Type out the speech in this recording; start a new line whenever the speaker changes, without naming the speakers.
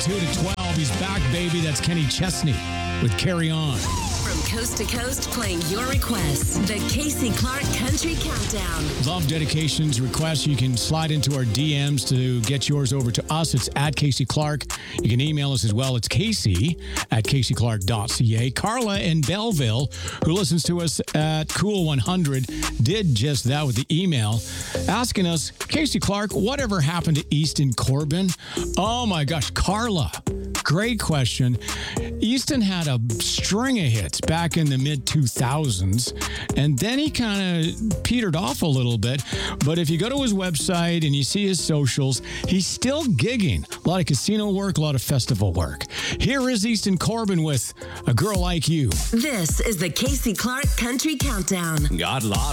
2 to 12. He's back, baby. That's Kenny Chesney with Carry On.
From coast to coast, playing your requests. The Casey Clark Country Countdown.
Love dedications, requests. You can slide into our DMs to get yours over to us. It's at Casey Clark. You can email us as well. It's Casey at caseyclark.ca. Carla in Belleville, who listens to us at Cool 100, did just that with the email, asking us, Casey Clark, whatever happened to Easton Corbin? Oh my gosh, Carla. Great question. Easton had a string of hits back in the mid-2000s, and then he kind of petered off a little bit. But if you go to his website and you see his socials, he's still gigging. A lot of casino work, a lot of festival work. Here is Easton Corbin with A Girl Like You.
This is the Casey Clark Country Countdown.
Got lost